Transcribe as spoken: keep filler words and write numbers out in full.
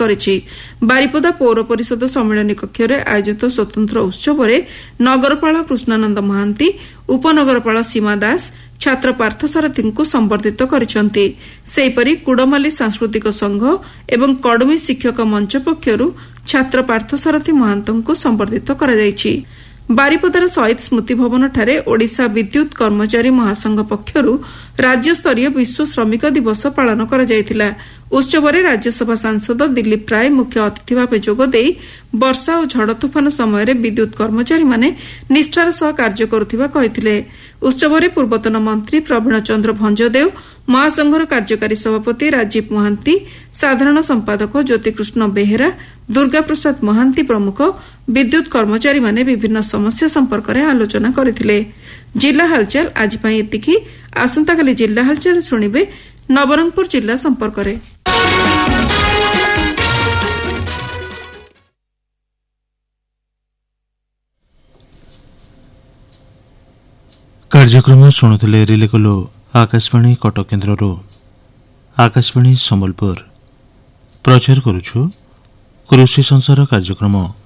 କରିଛି। ବାରିପଦା ପୌର ପରିଷଦ ସମ୍ମିଳନୀ କକ୍ଷରେ ଆୟୋଜିତ ସ୍ୱତନ୍ତ୍ର ଉତ୍ସବରେ ନଗରପାଳ କୃଷ୍ଣାନନ୍ଦ ମହାନ୍ତି, ଉପନଗରପାଳ ସୀମା ଦାସ ଛାତ୍ର ପାର୍ଥସାରଥୀଙ୍କୁ ସମ୍ବର୍ଦ୍ଧିତ କରିଛନ୍ତି। ସେହିପରି କୁଡମାଲି ସାଂସ୍କୃତିକ ସଂଘ ଏବଂ କଡମି ଶିକ୍ଷକ ମଞ୍ଚ ପକ୍ଷରୁ ଛାତ୍ର ପାର୍ଥସାରଥୀ ମହାନ୍ତଙ୍କୁ ସମ୍ବର୍ଦ୍ଧିତ କରାଯାଇଛି। ବାରିପଦାର ଶହୀଦ ସ୍ମୃତି ଭବନଠାରେ ଓଡ଼ିଶା ବିଦ୍ୟୁତ କର୍ମଚାରୀ ମହାସଂଘ ପକ୍ଷରୁ ରାଜ୍ୟସ୍ତରୀୟ ବିଶ୍ୱ ଶ୍ରମିକ ଦିବସ ପାଳନ କରାଯାଇଥିଲା। ଉତ୍ସବରେ ରାଜ୍ୟସଭା ସାଂସଦ ଦିଲ୍ଲୀପ ରାୟ ମୁଖ୍ୟ ଅତିଥି ଭାବେ ଯୋଗଦେଇ ବର୍ଷା ଓ ଝଡ଼ ତୋଫାନ ସମୟରେ ବିଦ୍ୟୁତ କର୍ମଚାରୀମାନେ ନିଷ୍ଠାର ସହ କାର୍ଯ୍ୟ କରୁଥିବା କହିଥିଲେ। ଉତ୍ସବରେ ପୂର୍ବତନ ମନ୍ତ୍ରୀ ପ୍ରବୀଣ ଚନ୍ଦ୍ର ଭଞ୍ଜଦେଓ, ମହାସଂଘର କାର୍ଯ୍ୟକାରୀ ସଭାପତି ରାଜୀବ ମହାନ୍ତି, ସାଧାରଣ ସମ୍ପାଦକ ଜ୍ୟୋତିକୃଷ୍ଣ ବେହେରା, ଦୁର୍ଗାପ୍ରସାଦ ମହାନ୍ତି ପ୍ରମୁଖ ବିଦ୍ୟୁତ କର୍ମଚାରୀମାନେ ବିଭିନ୍ନ ସମସ୍ୟା ସମ୍ପର୍କରେ ଆଲୋଚନା କରିଥିଲେ। ଜିଲ୍ଲା ହାଲଚାଲ ଆଜି ପାଇଁ ଏତିକି। ଆସନ୍ତାକାଲି ଜିଲ୍ଲା ହାଲଚାଲ ଶୁଣିବେ ନବରଙ୍ଗପୁର ଜିଲ୍ଲା ସମ୍ପର୍କରେ। କାର୍ଯ୍ୟକ୍ରମ ଶୁଣୁଥିଲେ ରିଲେକୋଲୋ ଆକାଶବାଣୀ କଟକ କେନ୍ଦ୍ରରୁ। ଆକାଶବାଣୀ ସମ୍ବଲପୁର ପ୍ରଚାର କରୁଛୁ କୃଷି ସଂସାର କାର୍ଯ୍ୟକ୍ରମ।